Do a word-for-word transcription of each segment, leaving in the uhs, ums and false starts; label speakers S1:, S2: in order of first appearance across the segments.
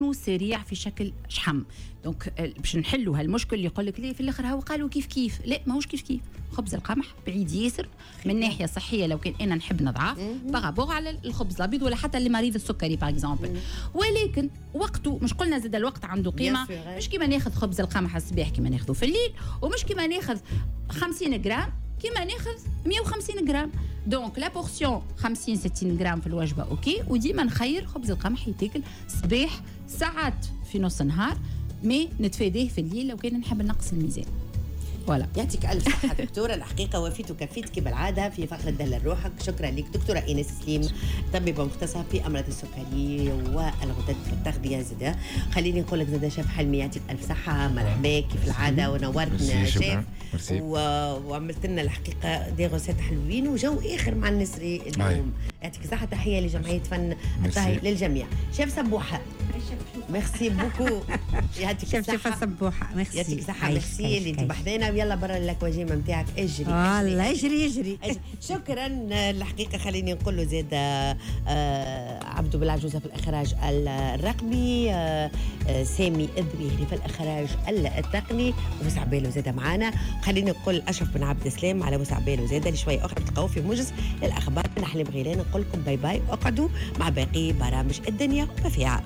S1: سريع في شكل شحم. دونك باش نحلوا هالمشكل اللي يقول لك ليه في الاخر هو قالوا كيف كيف، لا ماهوش كيف كيف. خبز القمح بعيد ياسر من ناحيه صحيه لو كان انا نحب نضعف بارابور على الخبز الابيض ولا حتى اللي مريض السكري باغ اكزومبل. ولكن وقته مش قلنا زاد الوقت عنده قيمه، مش كيما ناخذ خبز القمح الصباح كيما ناخذه في الليل، ومش كيما ناخذ خمسين غرام كيما ناخذ مية وخمسين غرام. دونك لا بورسيون خمسين ستين غرام في الوجبه اوكي، وديما نخير خبز القمح يتاكل صباح ساعات في نص النهار، مي نتفاديه في الليل لو كان نحب نقص الميزان. ولا
S2: يعطيك الف صحه دكتوره، الحقيقه وفيت وكفيت كالعاده في فقره دلل روحك. شكرا لك دكتوره ايناس سليم، طبيبه مختصه في امراض السكري والغدد والتغذيه زاده. خليني نقول لك زاده شيف حلمي يعطيك الف صحه، مرحبا كيف العاده ونورتنا شيف و... وعملت لنا الحقيقه دي غوسات حلوين وجو اخر مع النسري اليوم. يعطيك صحه، تحيه لجمعيه فن الطهي للجميع. شيف سبوحه ميرسي بوكو، يعطيك الصحه.
S3: شيف سبوحه ميرسي،
S2: يعطيك الصحه، ميرسي اللي انت بحذانا. ويلا برا اللاكواجيمه نتاعك اجري
S3: والله اجري اجري,
S2: أجري. شكرا. الحقيقه خليني نقول له زاد آه عبدو بالعجوزه في الاخراج الرقمي، آه آه سامي الذبيحي في الاخراج التقني، وسعباله زاد معانا. خليني نقول اشرف بن عبد السلام على وسعباله زاد. لشويه اخرى تلقاو في موجز للاخبار. نحلم غيلان نقول لكم باي باي، واقعدوا مع باقي برامج الدنيا وما فيها.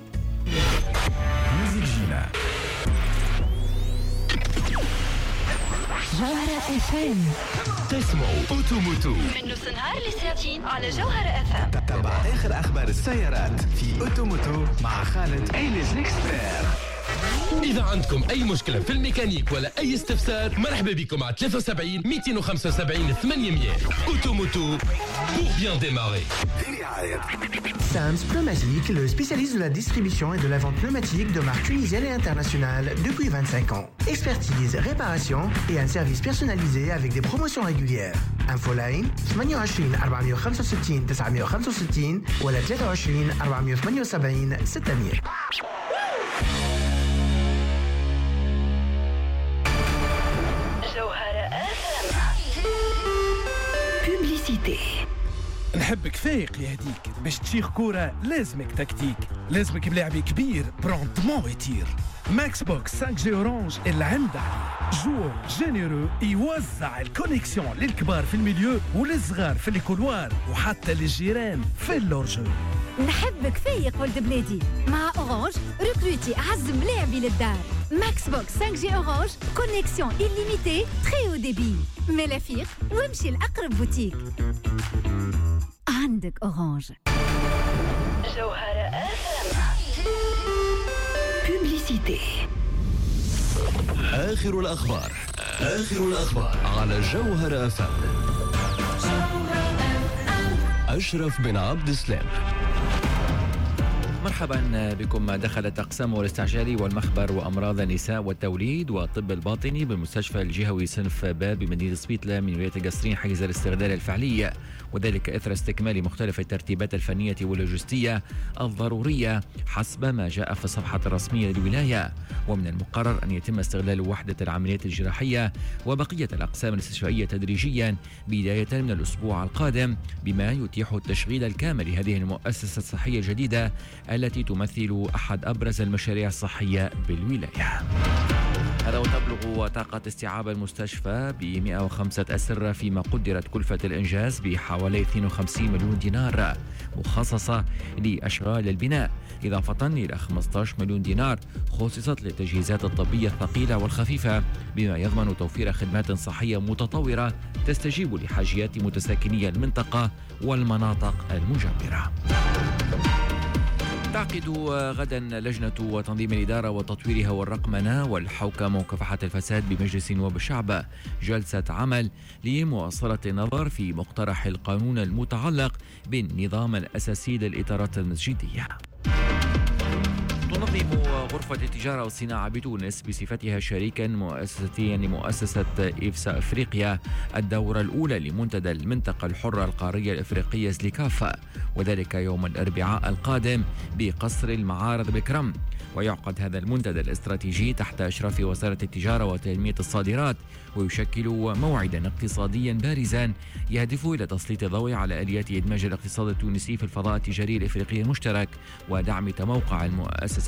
S4: جوهرة اف ام،
S5: تسمعوا اوتوموتو
S4: من نص نهار لساعتين على جوهرة اف ام.
S5: تابع اخر اخبار السيارات في اوتوموتو مع خالد ايليز اكسبير. إذا عندكم أي مشكلة في الميكانيك ولا أي استفسار، مرحبا بكم على ثلاثة وسبعين مئتين وخمسة وسبعين ثمانمئة. أوتوموتو pour bien démarrer.
S6: Sams Pneumatique, le spécialiste de la distribution et de la vente pneumatique de marques tunisiennes et internationales depuis vingt-cinq ans. Expertise, réparation et un service personnalisé avec des promotions régulières. Infoline ثمانية وعشرين أربعمئة وخمسة وستين تسعمئة وخمسة وستين ولا ثلاثة وعشرين أربعمئة وثمانية وسبعين ستمئة.
S7: نحبك فايق يهديك، باش تشيخ كورة لازمك تكتيك، لازمك بلاعب كبير بروندمون يطير. ماكس بوكس خمسة جي اورانج اللي عنده عليه جو جينيرو يوزع الكونيكسيون للكبار في الميليو وللصغار في الكولوار وحتى للجيران في اللورجو.
S8: نحبك فايق ولد بلادي، مع اورانج ريكروتي اعز ملاعبي للدار. ماكس بوكس خمسة جي اورانج كونيكسيون إليميتي تري او ديبي. ملافيق وامشي لأقرب بوتيك. عندك اورانج.
S4: جوهرة اف ام.
S5: بوبليسيتي. آخر الأخبار آخر الأخبار على جوهرة اف ام. أشرف بن عبد السلام.
S9: مرحبا بكم. دخلت أقسام الاستعجالي والمخبر وأمراض النساء والتوليد والطب الباطني بالمستشفى الجهوي صنف باب بمدينة سبيتلا من ولاية قصرين حيز الاستغلال الفعلي، وذلك إثر استكمال مختلف الترتيبات الفنية واللوجستية الضرورية حسب ما جاء في الصفحة الرسمية للولاية. ومن المقرر أن يتم استغلال وحدة العمليات الجراحية وبقية الأقسام الاستشفائية تدريجيا بداية من الأسبوع القادم، بما يتيح التشغيل الكامل لهذه المؤسسة الصحية الجديدة التي تمثل أحد أبرز المشاريع الصحية بالولاية. هذا وتبلغ طاقة استيعاب المستشفى ب مئة وخمسة أسرة، فيما قدرت كلفة الإنجاز بحوالي اثنين وخمسين مليون دينار مخصصة لأشغال البناء، إضافة إلى خمسة عشر مليون دينار خصصت للتجهيزات الطبية الثقيلة والخفيفة، بما يضمن توفير خدمات صحية متطورة تستجيب لحاجيات متساكني المنطقة والمناطق المجاورة. تعقد غدا لجنة تنظيم الإدارة وتطويرها والرقمنة والحوكمة ومكافحة الفساد بمجلس نواب الشعب جلسة عمل لمواصلة النظر في مقترح القانون المتعلق بالنظام الأساسي للإطارات المسجدية. تنظم غرفة التجارة والصناعة بتونس بصفتها شريكا مؤسسيا لمؤسسة إفسا أفريقيا الدورة الأولى لمنتدى المنطقة الحرة القارية الأفريقية زليكافا، وذلك يوم الأربعاء القادم بقصر المعارض بكرم. ويعقد هذا المنتدى الاستراتيجي تحت إشراف وزارة التجارة وتنمية الصادرات، ويشكل موعدا اقتصاديا بارزا يهدف إلى تسليط الضوء على آليات إدماج الاقتصاد التونسي في الفضاء التجاري الإفريقي المشترك ودعم تموقع المؤسسة